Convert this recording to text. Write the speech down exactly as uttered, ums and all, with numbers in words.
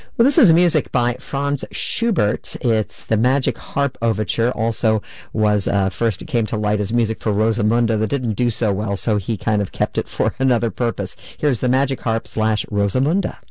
Well, this is music by Franz Schubert. It's the Magic Harp Overture. Also was uh, first it came to light as music for Rosamunde that didn't do so well, so he kind of kept it for another purpose. Here's the Magic Harp slash Rosamunde.